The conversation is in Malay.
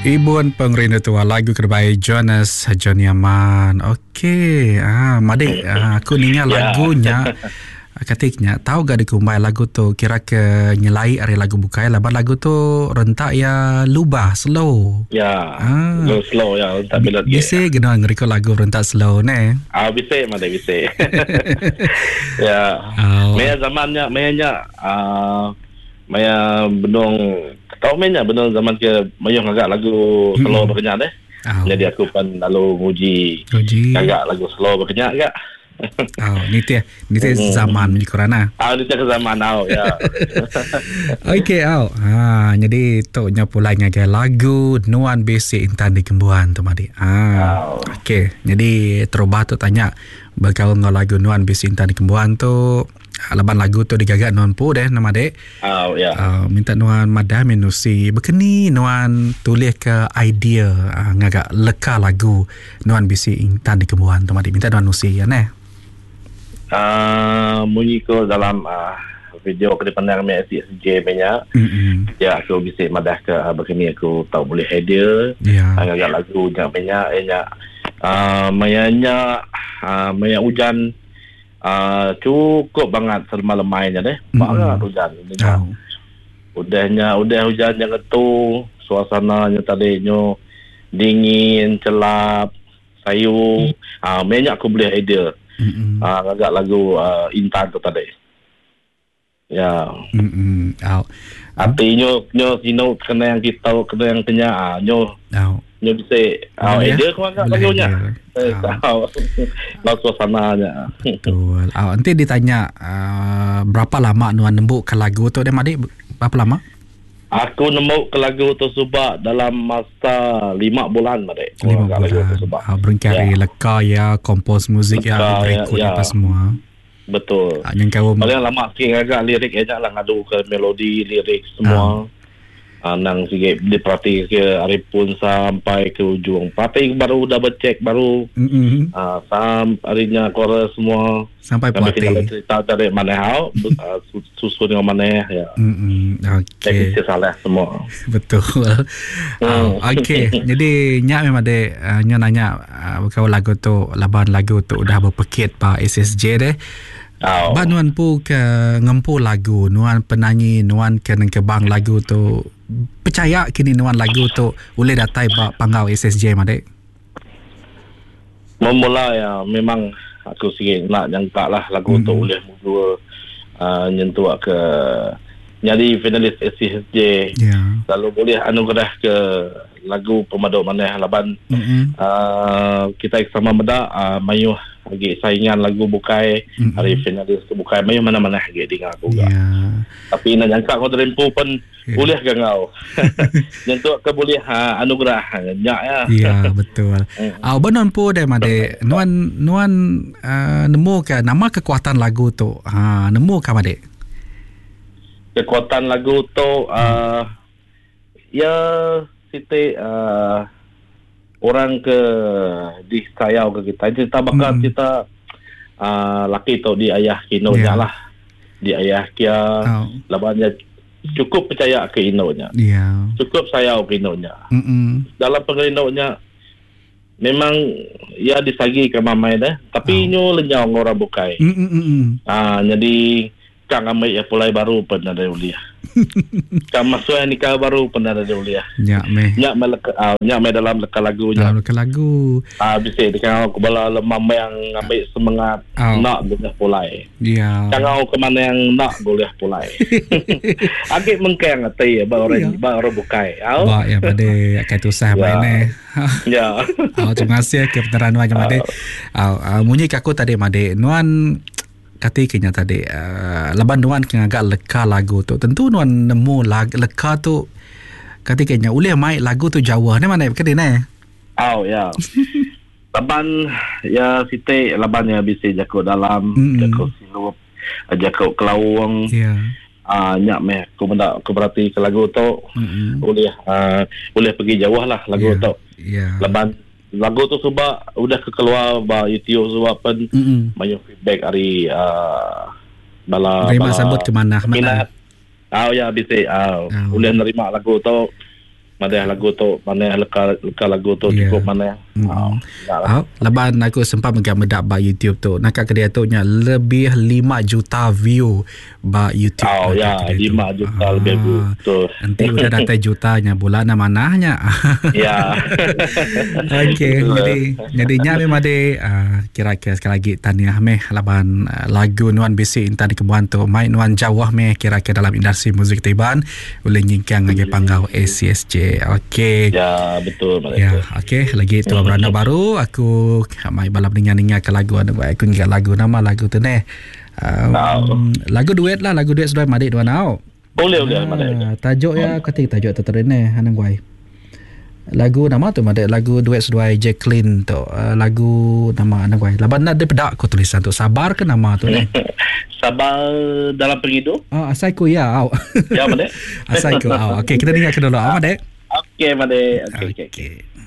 Ibuan pengrindu tua lagu terbaik Jonas John Yaman. Okey, Madik, aku ninya lagunya. Katiknya, tahu gak dikumbai lagu tu kira ke nyelai hari lagu bukai laban lagu tu rentak ya lubah slow. Ya, slow ya, rentak bila bisa guna ngeriko lagu rentak slow ne. Bisa mana bisa. Ya. Maya zamannya maya benong tahu menya benong zaman ke mayong agak lagu slow berkenyak deh. Jadi aku pun lalu nguji agak lagu slow berkenyak agak. Ni zaman ni korana. Ni ke zaman ya. Okey jadi tu nya pula ngagai lagu nuan basic intan di Kembuan tu madi. Okey, jadi terubah tu tanya bakal ngau lagu nuan basic intan di Kembuan tu laban lagu tu digagak nuan pu deh nama dek. Minta nuan madah menusi bekeni nuan tulis ke idea ngagak leka lagu nuan basic intan di Kembuan tu madi minta nuan nusi ya neh. Munyi ko dalam video ke depan dengan SJ banyak. Ya aku bisa madah ke begini aku tahu boleh idea. Agak lagu yang banyak mayanya maya hujan cukup banget semalamnya deh. Banget hujan. Udah hujan yang itu suasananya tadinya dingin, celap, sayung. Banyak aku boleh idea. Agak lagu Intan tu tadi. Ya. Artinya nyo kena yang kita kena yang tanya nyo bisa idea kau agak lagunya. Lagu suasananya. Betul. Nanti ditanya berapa lama nuan nembuk ke lagu tu dia Madik? Berapa lama? Aku nemu ke lagu tersebut dalam masa 5 bulan Madik. 5 bulan. Berengkari leka ya, kompos muzik ya, rekod apa semua. Betul. Yang kau paling lama sikit agak lirik aja lah ngadu ke melodi, lirik semua. Nang sikit diperhati ke Arifun sampai ke ujung. Parti baru double check baru. Sampai harinya chorus semua. Sampai puati. Kami cerita dari mana hal, susun dengan mana ya. Okey. Jadi salah semua. Betul. Okey. Jadi nyak memang dek nyak nanya kau lagu tu, laban lagu tu udah berpekit pa SSJ deh. Nuan pu ke ngempu lagu, nuan penyanyi, nuan ke bang lagu tu. Percaya kini nuan lagu tu boleh datai pangau SSJ Madik? Memula ya memang aku sikit nak jangka lah lagu tu boleh mula nyentuh ke jadi finalis SSJ. Lalu boleh anugerah ke lagu pemaduk mana laban kita sama meda mayuh lagi saingan lagu bukai hari finalis ke bukai mayuh mana-mana lagi dengar aku juga. Tapi nak jangka kau terempu pun boleh ke kau. Nyentuh ke boleh anugerah nyak ya. Ya betul. Benon pu deh Madik. Nuan nemu ke nama kekuatan lagu tu. Nemu ke Madik? Kekuatan lagu tu ya siti orang ke di sayau ke kita bakal kita laki tu di ayah kinonya lah di ayah kia labannya cukup percaya ke inonya cukup sayau ke inonya dalam pengerinonya memang ya disagi ke mamai dah tapi nyo lenyau orang bukai jadi kang amai ya pulai baru pernah ada uliah. Kang masuk nikah baru pernah ada uliah. Nyak me dalam leka lagunya. Dalam leka lagu. Bisa dikang aku bala lemam yang ambil semangat nak boleh pulai. Kang aku kemana yang nak boleh pulai. Agak mengkeng atai baru bukai. Ya pada kait usah mainnya. Ya. Terima kasih ke peneran Nuan Madik. Munyi aku tadi Madik. Nuan katiknya tadi laban nuan agak leka lagu tu tentu nuan nemu leka tu katiknya boleh mai lagu tu Jawa ni mana ke ni ya laban ya site laban ya bisa jako dalam jako silup jako kelawang nyak meh aku benda aku berarti ke lagu tu boleh pergi jauh lah lagu tu laban lagu tu sebab udah keluar ba YouTube sebab pun banyak feedback hari bala sambut ke mana ya bisa boleh nerima lagu tu mana lagu tu, mana leka lagu tu cukup mana. Leban aku sempat medak ba YouTube tu. Nak kedai tu nya lebih 5 juta view ba YouTube. 5 juta lebih view. Betul. Nanti udah datai jutanya bulan manahnya. Ya. Okey, jadi nya memang de kira-kira sekali lagi tahniah meh laban lagu Nuan Besi Intan di Kembuan tu. Mai Nuan Jawah meh kira-kira dalam industri muzik Taiwan boleh nyingkang ngage panggau ACSJ. Okey. Ya, betul. Ya, okey. Lagi tu beranda baru aku mai balap dengar ke lagu ada aku ingat nama lagu tu ne. Lagu duet sudah madik dua nau. Boleh. Tajuk ya ketik tajuk tu terene hanang guai. Lagu nama tu madik lagu duet sudah Jacqueline tu. Lagu nama hanang guai. Laban ada pedak aku tulisan tu. Sabar ke nama tu ne? Sabar dalam perhidup. Asaiku ya. Ya, madik. Asaiku. Okey, kita dengar ke dulu. Madik. Okey, Made. Okey.